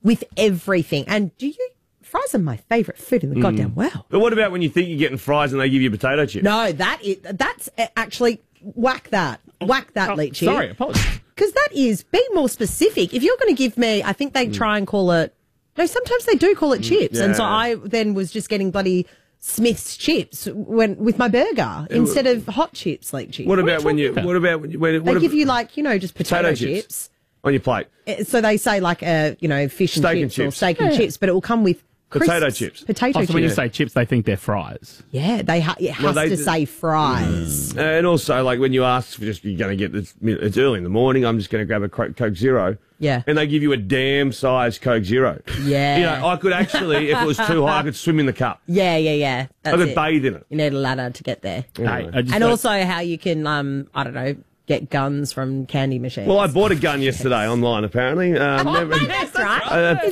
with everything. And fries are my favourite food in the goddamn world. But what about when you think you're getting fries and they give you potato chips? No, that's actually, whack that, Leachy. Sorry, apologies. Because that is, be more specific. If you're going to give me, I think they try and call it, no, sometimes they do call it chips. Yeah. And so I then was just getting bloody Smith's chips with my burger instead of hot chips, Leachy. What about when you They give you just potato chips on your plate? So they say fish and chips or steak and chips, but it will come with crisps, Potato chips. Potato chips. So when you say chips, they think they're fries. Yeah, it has to say fries. And also, like when you ask for you're going to get this, it's early in the morning, I'm just going to grab a Coke Zero. Yeah. And they give you a damn size Coke Zero. Yeah. I could actually, if it was too high, I could swim in the cup. Yeah. I could bathe in it. You need a ladder to get there. Hey, Also how you can, get guns from candy machines. Well, I bought a gun yesterday online, apparently. That's right.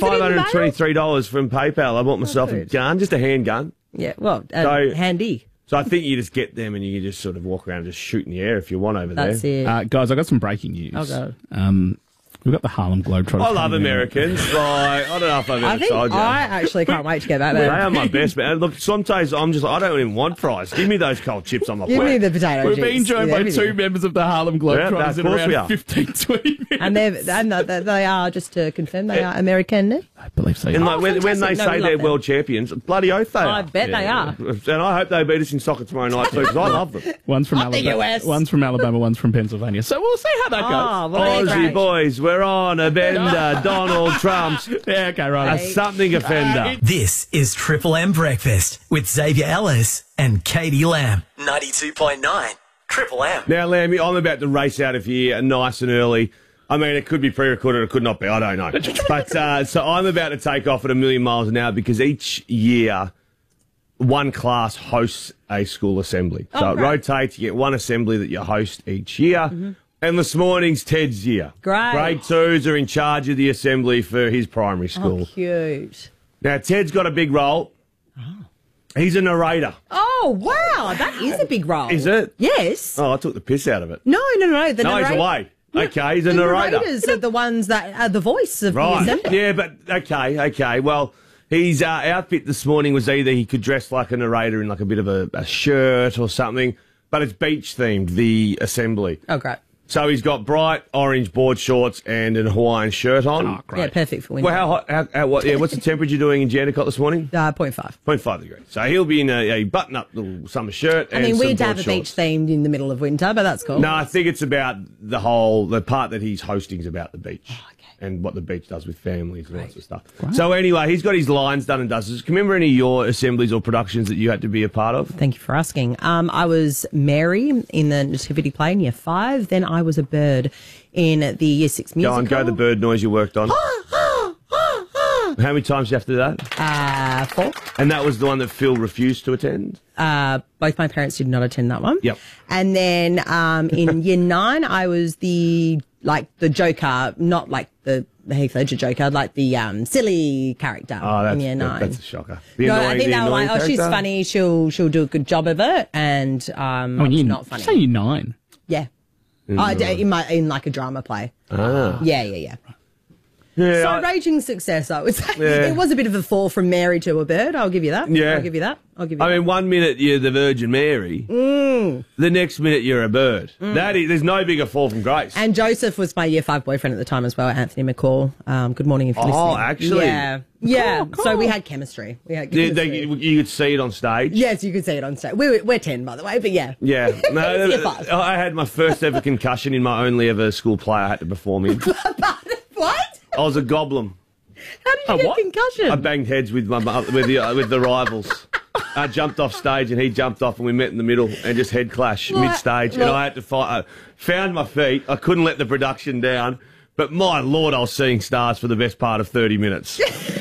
$523 from PayPal. I bought myself a gun, just a handgun. Yeah, well, handy. So I think you just get them and you can just sort of walk around and just shoot in the air if you want over That's there. it. Guys, I got some breaking news. Oh, go. We've got the Harlem Globetrotters. I love Americans. I don't know if I've ever told you. I actually can't wait to get back there. They are my best, man. Look, sometimes I'm just, I don't even want fries. Give me those cold chips on my plate. Give me the potato We're chips. being joined by two members of the Harlem Globetrotters in of course we around are. 15, 20 minutes. And they are, just to confirm, they are American. I believe so. And when they fantastic. No, say we they're love them. world champions, bloody oath they are. I bet they are. And I hope they beat us in soccer tomorrow night too, because I love them. One's from Up the Alabama. US. One's from Alabama. One's from Pennsylvania. So we'll see how that goes. Oh, well, they're Aussie great. boys, we're on a bender. Donald Trump's Yeah, okay, right. a something offender. This is Triple M Breakfast with Xavier Ellis and Katie Lamb. 92.9 Triple M. Now, Lammy, I'm about to race out of here nice and early. I mean, it could be pre-recorded, it could not be, I don't know. But so I'm about to take off at 1,000,000 miles an hour because each year one class hosts a school assembly. So it rotates, you get one assembly that you host each year. Mm-hmm. And this morning's Ted's year. Great. Grade 2s are in charge of the assembly for his primary school. Oh, cute. Now, Ted's got a big role. He's a narrator. Oh, wow. That is a big role. Is it? Yes. Oh, I took the piss out of it. No. The No, he's narrator- away. Okay, he's a the narrator. narrators are the ones that are the voice of the Right. assembly. Yeah, but okay. Well, his outfit this morning was either he could dress like a narrator in like a bit of a shirt or something, but it's beach themed, the assembly. Oh, great. So he's got bright orange board shorts and a Hawaiian shirt on. Oh, great. Yeah, perfect for winter. Well, how hot? What's the temperature doing in Jandakot this morning? 0.5. 0.5 degrees. So he'll be in a button-up little summer shirt. I and mean, some we'd have board a beach shorts. themed in the middle of winter, but that's cool. No, I think it's about the part that he's hosting is about the beach. Oh, okay. And what the beach does with families and all that sort of stuff. Right. So anyway, he's got his lines done and dusted. Can you remember any of your assemblies or productions that you had to be a part of? Thank you for asking. I was Mary in the Nativity play in Year 5. Then I was a bird in the Year 6 musical. Go the bird noise you worked on. How many times do you have to do that? 4. And that was the one that Phil refused to attend? Both my parents did not attend that one. Yep. And then in Year 9, I was the Joker, not like the Heath Ledger Joker, like the silly character in Year 9. That's a shocker. I think they were like, oh, she's funny, she'll do a good job of it, and she's not funny. Say Year 9. Yeah. In like a drama play. Yeah. Yeah, So raging success, I would say. It was a bit of a fall from Mary to a bird. I'll give you that. Yeah. I'll give you that. I mean, 1 minute you're the Virgin Mary, the next minute you're a bird. There's no bigger fall from grace. And Joseph was my Year 5 boyfriend at the time as well, Anthony McCall. Good morning if you're listening. Oh, actually? Yeah. Cool. So we had chemistry. You could see it on stage. Yes, you could see it on stage. We're 10, by the way, but yeah. Yeah. No, Year 5. I had my first ever concussion in my only ever school play I had to perform in. What? I was a goblin. How did you get concussion? I banged heads with the rivals. I jumped off stage and he jumped off and we met in the middle and just head clash mid-stage. And I had to fight. I found my feet. I couldn't let the production down. But my Lord, I was seeing stars for the best part of 30 minutes.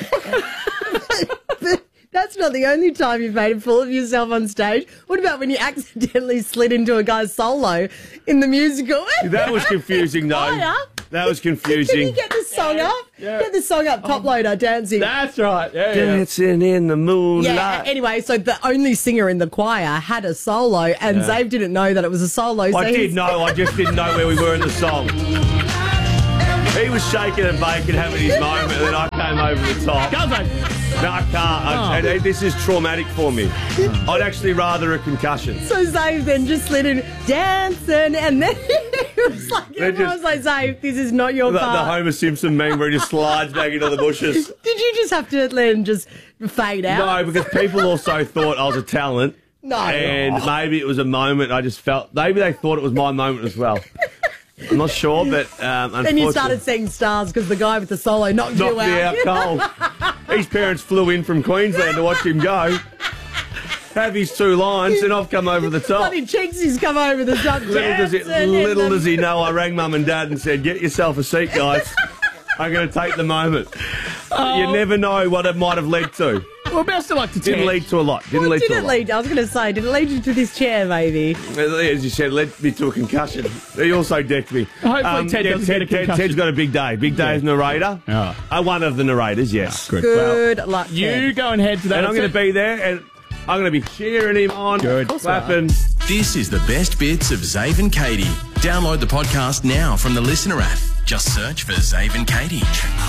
That's not the only time you've made a fool of yourself on stage. What about when you accidentally slid into a guy's solo in the musical? That was confusing, though. Oh, yeah? That was confusing. Can you get the song up? Get the song up, Top Loader, dancing. That's right. Yeah. Dancing in the moonlight. Yeah, anyway, so the only singer in the choir had a solo, and Zave didn't know that it was a solo. So I did know, I just didn't know where we were in the song. He was shaking and baking, having his moment, and then I came came over the top. Go, Zave. No, I can't. And this is traumatic for me. I'd actually rather a concussion. So Zave then just slid in dancing, and then it was like, everyone was like, Zave, this is not your The part. Homer Simpson meme where he just slides back into the bushes. Did you just have to let him just fade out? No, because people also thought I was a talent. No. And maybe it was a moment I just felt, maybe they thought it was my moment as well. I'm not sure, but unfortunately. Then you started seeing stars because the guy with the solo knocked you me out cold. His parents flew in from Queensland to watch him go. Have his 2 lines, and I've come over the top. Bloody Cheeksy's come over the top. Little does he know, I rang Mum and Dad and said, "Get yourself a seat, guys. I'm going to take the moment." You never know what it might have led to. Well, best of luck to Ted. Didn't lead to a lot. Didn't lead to a lot. I was going to say, did it lead you to this chair, maybe? As you said, led me to a concussion. He also decked me. Hopefully Ted doesn't get a concussion. Ted's got a big day. Big day as narrator. Yeah. One of the narrators, yes. Good. Good luck, You Ted. go and head to that. And I'm going to be there, and I'm going to be cheering him on, Good. clapping. This is the best bits of Zave and Katie. Download the podcast now from the Listener app. Just search for Zave and Katie.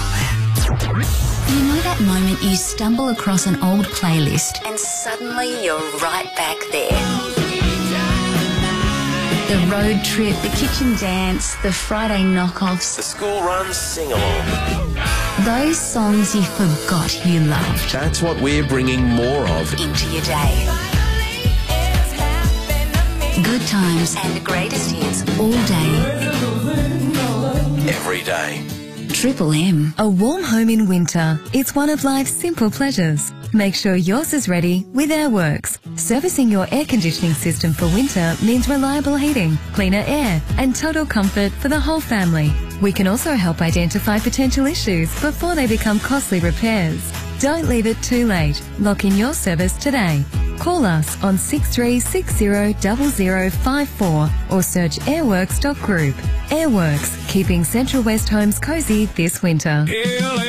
You know that moment you stumble across an old playlist and suddenly you're right back there? The road trip, the kitchen dance, the Friday knockoffs. The school run sing-along. Those songs you forgot you loved That's what we're bringing more of. into your day. Good times and the greatest hits all day. Every day. Triple M. A warm home in winter. It's one of life's simple pleasures. Make sure yours is ready with Airworks. Servicing your air conditioning system for winter means reliable heating, cleaner air, and total comfort for the whole family. We can also help identify potential issues before they become costly repairs. Don't leave it too late. Lock in your service today. Call us on 63600054 or search airworks.group. Airworks, keeping Central West homes cosy this winter.